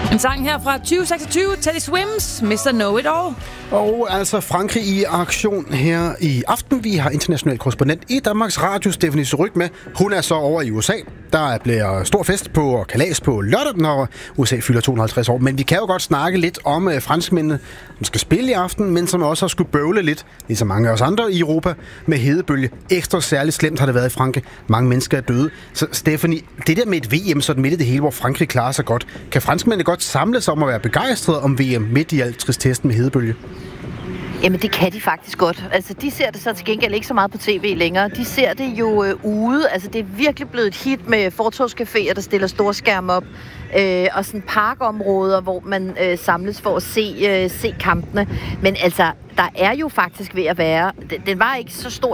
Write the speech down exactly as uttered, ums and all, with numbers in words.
En sang her fra tyve seksogtyve, Teddy Swims, mister Know It All. Og altså Frankrig i aktion her i aften. Vi har international korrespondent i Danmarks Radio, Stephanie Surrugue, med. Hun er så over i U S A. Der bliver stor fest på og kalas på lørdag, når U S A fylder to hundrede og halvtreds år. Men vi kan jo godt snakke lidt om uh, franskmændene, som skal spille i aften, men som også har skulle bøvle lidt, ligesom mange af os andre i Europa, med hedebølge. Ekstra særligt slemt har det været i Frankrig. Mange mennesker er døde. Så Stephanie, det der med et V M sådan midt i det hele, hvor Frankrig klarer sig godt, kan franskmændene godt samle sig om at være begejstrede om V M midt i alt tristesten med hedebølge? Jamen, det kan de faktisk godt. Altså, de ser det så til gengæld ikke så meget på tv længere. De ser det jo øh, ude. Altså, det er virkelig blevet et hit med fortovscaféer, der stiller store skærme op. Øh, og sådan parkområder, hvor man øh, samles for at se, øh, se kampene. Men altså, der er jo faktisk ved at være... Den var ikke så stor